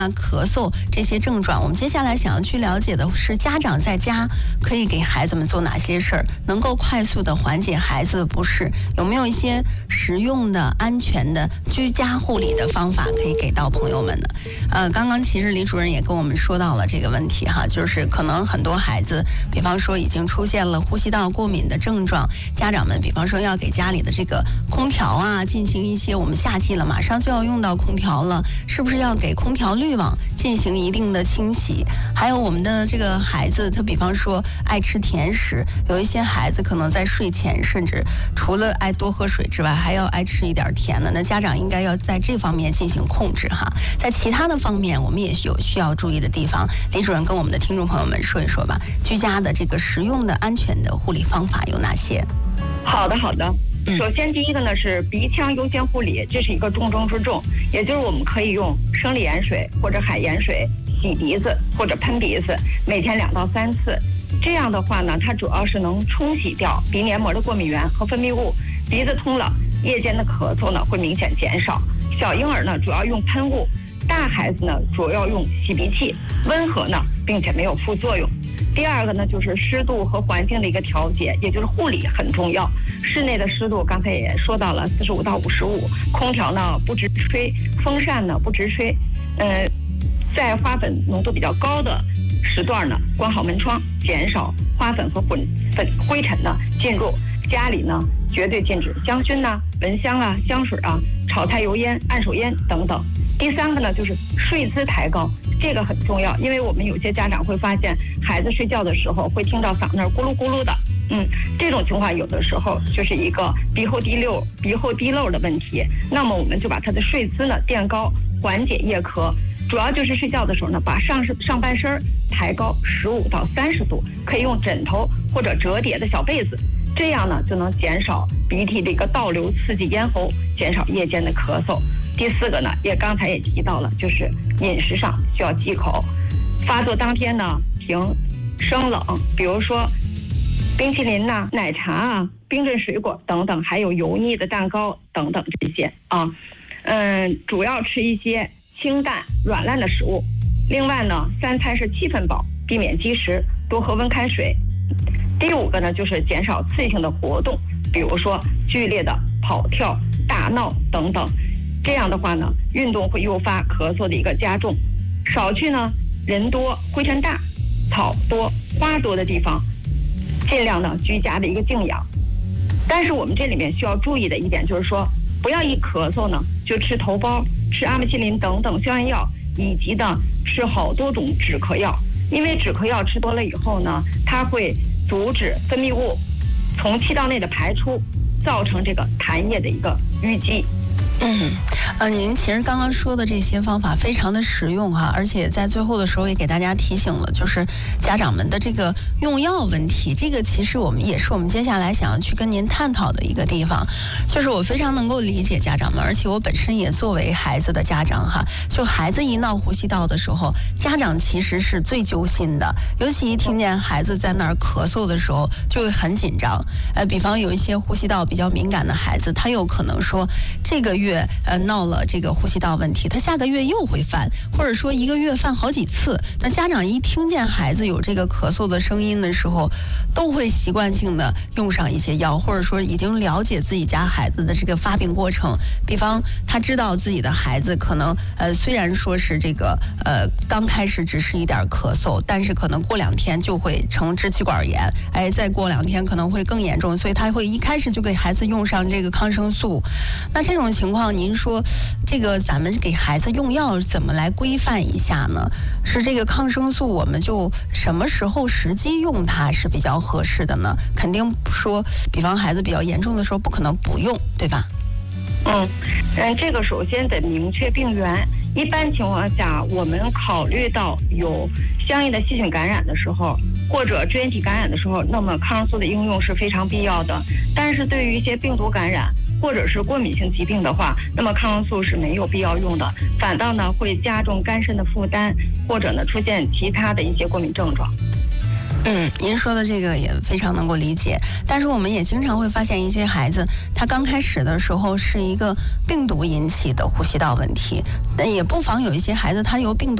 咳嗽这些症状。我们接下来想要去了解的是，家长在家可以给孩子们做哪些事儿，能够快速的缓解孩子的不适？有没有一些实用的、安全的居家护理的方法可以给到朋友们呢？刚刚其实李主任也跟我们说到了这个问题哈，就是可能很多孩子，比方说已经出现了呼吸道过敏的症状，家长们比方说要给家里的这个空调啊进行一些，我们夏季了，马上就要用到空调了，是不是要给空调滤网进行一定的清洗？还有我们的这个孩子，他比方说爱吃甜食，有一些孩子可能在睡前甚至除了爱多喝水之外，还要爱吃一点甜的，那家长应该要在这方面进行控制哈。在其他的方面，我们也有需要注意的地方，李主任跟我们的听众朋友们说一说吧。居家的这个实用的、安全的护理方法有哪些？ 好的。首先，第一个呢是鼻腔优先护理，这是一个重中之重，也就是我们可以用生理盐水或者海盐水洗鼻子或者喷鼻子，每天2到3次。这样的话呢，它主要是能冲洗掉鼻黏膜的过敏原和分泌物，鼻子通了，夜间的咳嗽呢会明显减少。小婴儿呢主要用喷雾，大孩子呢主要用洗鼻器，温和呢并且没有副作用。第二个呢，就是湿度和环境的一个调节，也就是护理很重要。室内的湿度刚才也说到了45到55，空调呢不直吹，风扇呢不直吹。在花粉浓度比较高的时段呢，关好门窗，减少花粉和灰尘呢进入家里呢，绝对禁止香薰呐、蚊香啊、香水啊、炒菜油烟、按手烟等等。第三个呢，就是睡姿抬高，这个很重要，因为我们有些家长会发现孩子睡觉的时候会听到嗓子那儿咕噜咕噜的，这种情况有的时候就是一个鼻后滴漏的问题。那么我们就把他的睡姿呢垫高，缓解夜咳。主要就是睡觉的时候呢，把上半身抬高15到30度，可以用枕头或者折叠的小被子，这样呢就能减少鼻涕的一个倒流，刺激咽喉，减少夜间的咳嗽。第四个呢，刚才也提到了，就是饮食上需要忌口，发作当天呢停生冷，比如说冰淇淋呐、奶茶啊、冰镇水果等等，还有油腻的蛋糕等等这些啊，主要吃一些清淡软烂的食物。另外呢，3餐是7分饱，避免积食，多喝温开水。第5个呢，就是减少刺激性的活动，比如说剧烈的跑跳、大闹等等。这样的话呢，运动会诱发咳嗽的一个加重。少去呢人多、灰尘大、草多、花多的地方，尽量呢居家的一个静养。但是我们这里面需要注意的一点就是说，不要一咳嗽呢就吃头孢、吃阿莫西林等等消炎药，以及呢吃好多种止咳药，因为止咳药吃多了以后呢，它会阻止分泌物从气道内的排出，造成这个痰液的一个淤积。 您其实刚刚说的这些方法非常的实用哈，而且在最后的时候也给大家提醒了，就是家长们的这个用药问题，这个其实也是我们接下来想要去跟您探讨的一个地方。就是我非常能够理解家长们，而且我本身也作为孩子的家长哈，就孩子一闹呼吸道的时候，家长其实是最揪心的，尤其一听见孩子在那儿咳嗽的时候就会很紧张。比方有一些呼吸道比较敏感的孩子，他有可能说这个月闹了这个呼吸道问题，他下个月又会犯，或者说1个月犯好几次。那家长一听见孩子有这个咳嗽的声音的时候，都会习惯性的用上一些药，或者说已经了解自己家孩子的这个发病过程。比方他知道自己的孩子可能虽然说是这个刚开始只是一点咳嗽，但是可能过2天就会成支气管炎，再过2天可能会更严重，所以他会一开始就给孩子用上这个抗生素。那这种情况，您说这个咱们给孩子用药怎么来规范一下呢？是这个抗生素我们就什么时候时机用它是比较合适的呢？肯定说比方孩子比较严重的时候不可能不用，对吧？ 这个首先得明确病源。一般情况下，我们考虑到有相应的细菌感染的时候，或者支原体感染的时候，那么抗生素的应用是非常必要的。但是对于一些病毒感染或者是过敏性疾病的话，那么抗生素是没有必要用的，反倒呢会加重肝肾的负担，或者呢出现其他的一些过敏症状。 您说的这个也非常能够理解，但是我们也经常会发现一些孩子，他刚开始的时候是一个病毒引起的呼吸道问题，也不妨有一些孩子他由病毒